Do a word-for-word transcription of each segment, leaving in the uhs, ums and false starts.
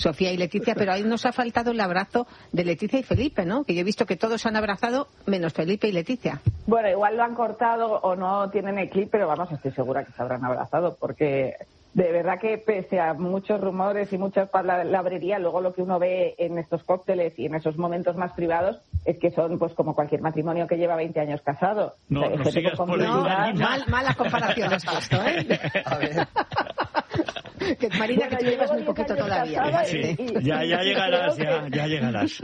Sofía y Leticia, pero ahí nos ha faltado el abrazo de Leticia y Felipe, ¿no? Que yo he visto que todos se han abrazado, menos Felipe y Leticia. Bueno, igual lo han cortado o no tienen el clip, pero vamos, estoy segura que se habrán abrazado, porque de verdad que pese a muchos rumores y mucha palabrería, luego lo que uno ve en estos cócteles y en esos momentos más privados es que son pues como cualquier matrimonio que lleva veinte años casado. No, o sea, no sigas por ahí, No, Marina. mal, malas comparaciones puesto, ¿eh? A ver. Que Marina, que tú Bueno, llevas yo muy llevo poquito diez años todavía. casada Sí, y- y- ya, ya y llegarás, creo ya, que- ya llegarás.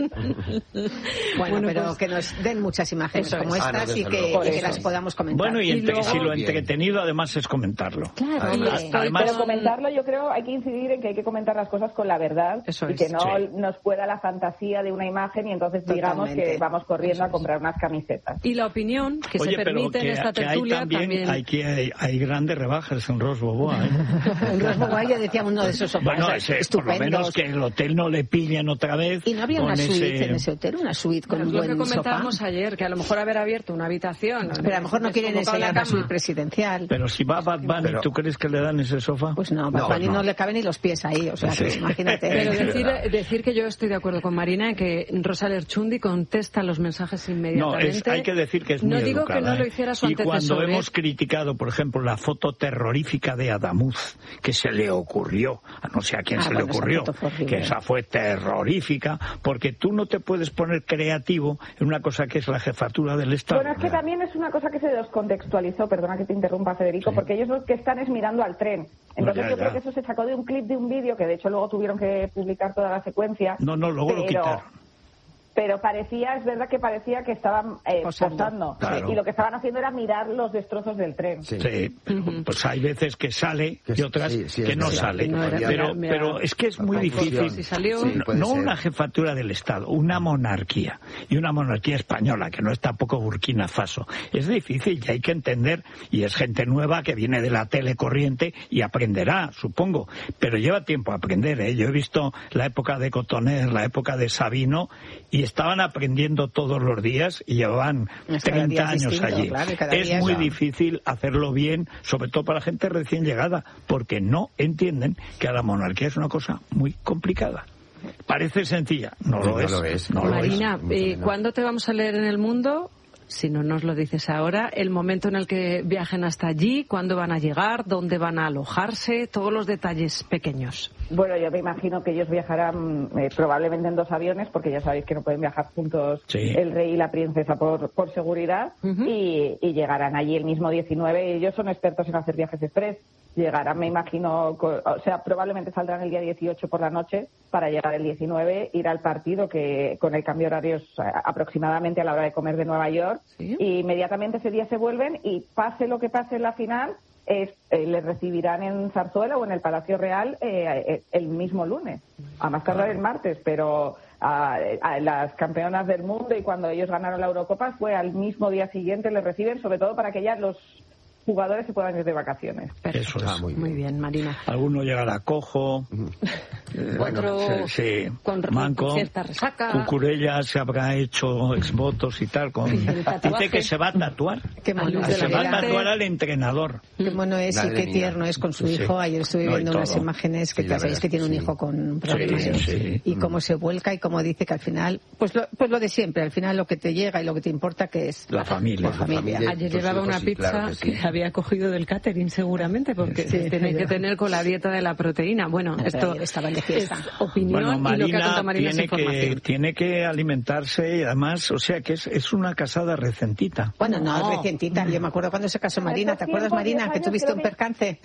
Bueno, Bueno, pero pues- que nos den muchas imágenes Eso como es. Ah, no, estas desde y que, luego. y que Por las eso. podamos comentar. Bueno, y, Y entre- luego- si lo Bien. entretenido además es comentarlo. Claro, Además- hombre. Además- Pero comentarlo, yo creo, hay que incidir en que hay que comentar las cosas con la verdad Eso y es. que no Sí. nos pueda la fantasía de una imagen y entonces digamos Totalmente. que vamos corriendo Eso a es. comprar unas camisetas. Y la opinión que Oye, se pero permite que, en esta que hay tertulia también, también. hay, que, hay, hay grandes rebajas en Ros Boboa, ¿eh? En Rosbo Guay ya decía uno de esos sofás Bueno, ese, por lo estupendos. menos que el hotel no le pillen otra vez. Y no había una con suite ese- en ese hotel, una suite con Bueno, un es lo que buen sofá. comentábamos ayer, que a lo mejor haber abierto una habitación. Pero a lo mejor no quieren desconvocado enseñar la la suite cama. presidencial. Pero si va Bad Bunny, Pero- ¿tú crees que le dan ese sofá? Pues no, No, Bad Bunny no. no le caben ni los pies ahí, o sea, Sí. que imagínate. Pero Es decir, verdad. decir que yo estoy de acuerdo con Marina en que Rosa Lerchundi contesta los mensajes No, inmediatamente. es, hay que decir que es muy No digo educada, que no ¿eh? lo hiciera su Y antecesor. cuando ¿eh? hemos criticado, por ejemplo, la foto terrorífica de Adamuz, que se le ocurrió, a no sé a quién Ah, se bueno, le esa ocurrió, foto fue horrible. que esa fue terrorífica, porque tú no te puedes poner creativo en una cosa que es la jefatura del Estado. Bueno, es que también es una cosa que se descontextualizó, perdona que te interrumpa, Federico, Sí. porque ellos lo que están es mirando al tren. Entonces ya, yo ya. creo que eso se sacó de un clip de un vídeo, que de hecho luego tuvieron que publicar toda la secuencia. No, no, luego lo pero- quitaron. Pero parecía, es verdad que parecía que estaban eh, Posando. posando. Claro. Y lo que estaban haciendo era mirar los destrozos del tren. Sí. Sí, pero, pues hay veces que sale Que y otras sí, sí, que es no verdad. sale. No era- pero, mira, pero es que es muy la confusión. difícil. Si salió- Sí, no puede no ser. una jefatura del Estado, una monarquía. Y una monarquía española, que no es tampoco Burkina Faso. Es difícil y hay que entender. Y es gente nueva que viene de la tele corriente y aprenderá, supongo. Pero lleva tiempo a aprender, ¿eh? Yo he visto la época de Cotoner, la época de Sabino, y estaban aprendiendo todos los días y llevaban Es cada día treinta es años distinto, allí. claro, y cada Es día es- muy Ya. difícil hacerlo bien, sobre todo para gente recién llegada, porque no entienden que la monarquía es una cosa muy complicada. Parece sencilla, no lo No es. lo es, no no lo lo es. Marina, mucho eh, menos. ¿cuándo te vamos a leer en El Mundo? Si no nos lo dices ahora, el momento en el que viajen hasta allí, cuándo van a llegar, dónde van a alojarse, todos los detalles pequeños. Bueno, yo me imagino que ellos viajarán eh, probablemente en dos aviones, porque ya sabéis que no pueden viajar juntos Sí. el rey y la princesa por, por seguridad, Ujú. y, y llegarán allí el mismo diecinueve. Ellos son expertos en hacer viajes express. Llegarán, me imagino, co- o sea, probablemente saldrán el día dieciocho por la noche para llegar el diecinueve, ir al partido, que con el cambio horario es eh, aproximadamente a la hora de comer de Nueva York, Sí. y inmediatamente ese día se vuelven y pase lo que pase en la final, es, eh, les recibirán en Zarzuela o en el Palacio Real eh, eh, el mismo lunes, a más tardar el martes, pero a, a las campeonas del mundo y cuando ellos ganaron la Eurocopa fue al mismo día siguiente, les reciben, sobre todo para que ya los jugadores se puedan ir de vacaciones. Eso Ah, es. muy Muy bien, Marina. Alguno llegará cojo, eh, Otro sí, sí, con manco, cierta resaca. Cucurella se habrá hecho exvotos y tal. Con, El tatuaje. dice que se va a tatuar. Qué mono, Luz Que de se la va a Vida. tatuar al entrenador. qué mono es y Madre qué mía. tierno es con su Sí. hijo. Ayer estuve No, y viendo unas todo. imágenes que Sí, ya la sabéis verdad que es tiene que un sí. hijo con problemas. Sí, sí. Y cómo se vuelca y cómo dice que al final, pues lo, pues lo de siempre, al final lo que te llega y lo que te importa que es La familia. La familia. Ayer tus llevaba hijos, una sí, pizza claro que sí. que había cogido del catering seguramente, porque Sí, tiene que ya. tener con la dieta de la proteína. Bueno, Pero esto ayer estaban de es fiesta. opinión Bueno, y lo que ha Marina, contado Marina es tiene, que, información. tiene que alimentarse y además, o sea que es, es una casada recentita. Bueno, no, No. recientita. Yo me acuerdo cuando se casó Marina. ¿Te acuerdas, tiempos, diez Marina, que años, tuviste creo un que- percance?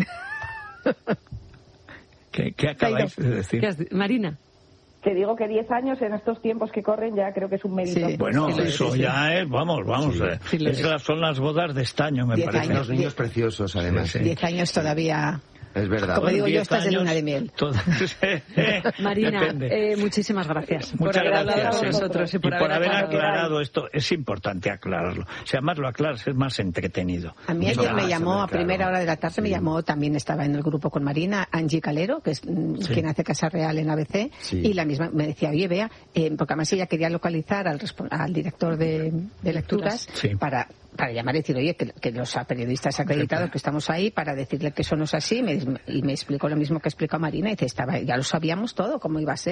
¿Qué, qué acabáis de decir? ¿Qué has di- Marina, Que digo que diez años en estos tiempos que corren ya creo que es un mérito. Sí. Bueno, Sí, lo es, eso sí, sí. ya es, vamos, vamos. Sí, eh, sí lo es es. que son las bodas de estaño, me Diez parece. años. Unos niños preciosos, además. Sí, sí. Diez años todavía. Es verdad. Como digo yo, diez estás de años, luna de miel. todo- Marina, Depende. eh, muchísimas gracias por Muchas haber hablado gracias. con sí. nosotros y Y por, por haber aclarado. aclarado esto, es importante aclararlo. Si además lo aclaras, es más entretenido. A mí Mucho ayer me más, llamó hombre, a primera claro. hora de la tarde, me Sí. llamó, también estaba en el grupo con Marina, Angie Calero, que es mm, Sí. quien hace Casa Real en A B C, Sí. y la misma me decía, oye, vea, eh, porque además ella quería localizar al, respo- al director de, de lecturas Sí. para para llamar y decir, oye, que, que los periodistas acreditados que estamos ahí, para decirle que eso no es así, me, y me explicó lo mismo que explicó Marina, y dice, estaba, ya lo sabíamos todo, cómo iba a ser.